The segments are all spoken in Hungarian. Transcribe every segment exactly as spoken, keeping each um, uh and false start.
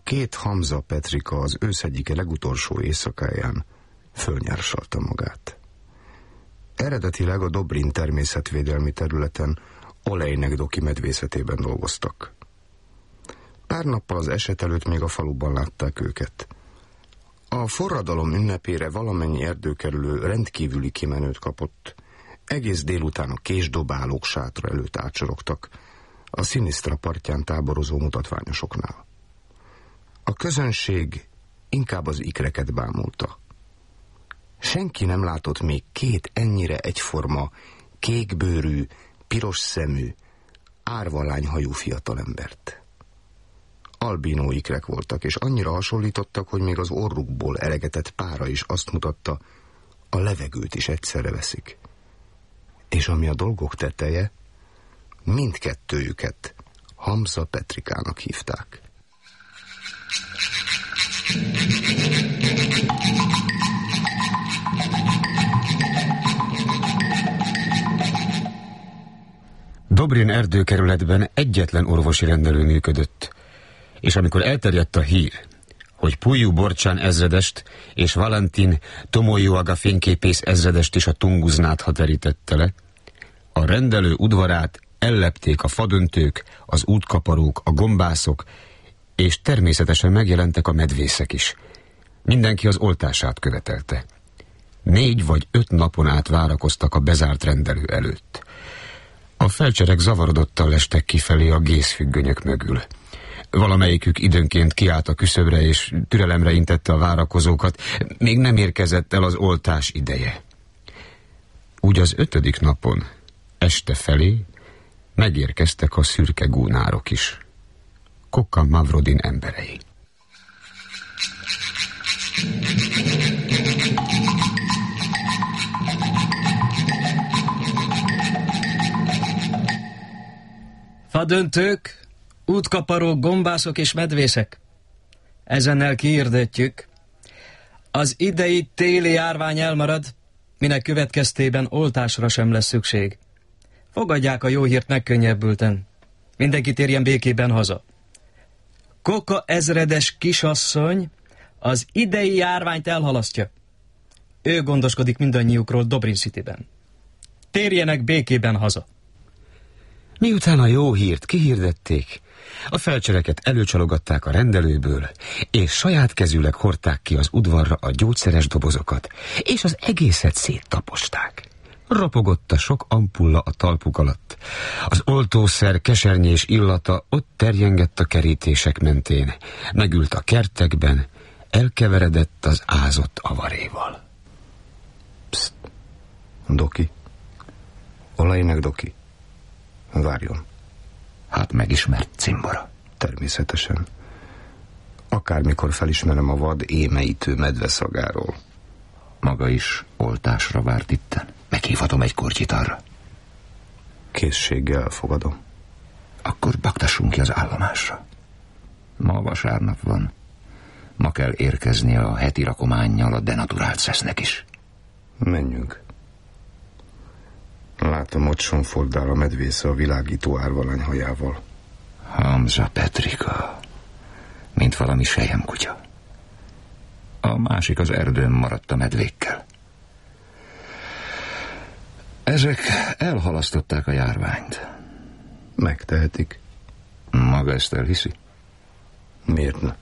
két Hamza Petrika az ősz egyik legutolsó éjszakáján fölnyársalta magát. Eredetileg a Dobrin természetvédelmi területen Olejnekdoki medvészetében dolgoztak. Pár nappal az eset előtt még a faluban látták őket. A forradalom ünnepére valamennyi erdőkerülő rendkívüli kimenőt kapott. Egész délután a késdobálók sátra előtt átsorogtak a Szinisztra partján táborozó mutatványosoknál. A közönség inkább az ikreket bámulta. Senki nem látott még két ennyire egyforma, kékbőrű, piros szemű, árvalányhajú fiatalembert. Albinó ikrek voltak, és annyira hasonlítottak, hogy még az orrukból eregetett pára is azt mutatta, a levegőt is egyszerre veszik. És ami a dolgok teteje, mindkettőjüket Hamza Petrikának hívták. Dobrin erdőkerületben egyetlen orvosi rendelő működött, és amikor elterjedt a hír, hogy Pujú Borcsán ezredest és Valentin Tomolyuaga fényképész ezredest is a Tunguznát haderítette le, a rendelő udvarát ellepték a fadöntők, az útkaparók, a gombászok, és természetesen megjelentek a medvészek is. Mindenki az oltását követelte. Négy vagy öt napon át várakoztak a bezárt rendelő előtt. A felcserek zavarodottan lestek kifelé a gészfüggönyök mögül. Valamelyikük időnként kiállt a küszöbre és türelemre intette a várakozókat, még nem érkezett el az oltás ideje. Úgy az ötödik napon, este felé megérkeztek a szürke gúnárok is. Kokka Mavrodin emberei. Fadöntők, útkaparók, gombászok és medvészek. Ezennel kihirdetjük, az idei téli járvány elmarad, minek következtében oltásra sem lesz szükség. Fogadják a jó hírt megkönnyebbülten. Mindenki térjen békében haza. Koka ezredes kisasszony az idei járványt elhalasztja. Ő gondoskodik mindannyiukról Dobrin Cityben. Térjenek békében haza. Miután a jó hírt kihirdették, a felcsereket előcsalogatták a rendelőből, és saját kezűleg hordták ki az udvarra a gyógyszeres dobozokat, és az egészet széttaposták. Ropogott a sok ampulla a talpuk alatt. Az oltószer kesernyés illata ott terjengett a kerítések mentén, megült a kertekben, elkeveredett az ázott avaréval. Pszt, Doki. Olejnekdoki. Várjon. Hát megismert cimbora. Természetesen. Akármikor felismerem a vad émeítő medve szagáról. Maga is oltásra várt itten. Meghívhatom egy kortyit arra. Készséggel elfogadom. Akkor baktassunk ki az állomásra. Ma vasárnap van. Ma kell érkezni a heti rakománnyal a denaturált szesznek is. Menjünk. Látom, ott sonfordál a medvésze a világító árvalányhajával. Hamza Petrika. Mint valami selyemkutya. A másik az erdőn maradt a medvékkel. Ezek elhalasztották a járványt. Megtehetik. Maga ezt elhiszi? Miért ne?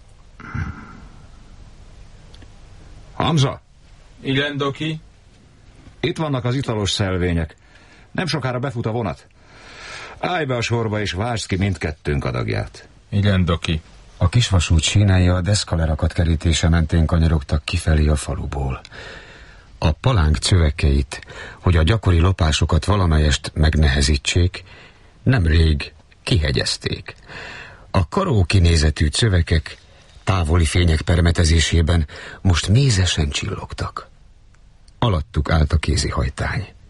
Hamza! Igen, Doki? Itt vannak az italos szelvények. Nem sokára befut a vonat. Állj be a sorba és vásd ki mindkettőnk adagját. Igen, Doki. A kisvasút sínei a deszkalerakat kerítése mentén kanyarogtak kifelé a faluból. A palánk cövekeit, hogy a gyakori lopásokat valamelyest megnehezítsék, nemrég kihegyezték. A karó kinézetű cövekek távoli fények permetezésében most mézesen csillogtak. Alattuk állt a kézihajtány.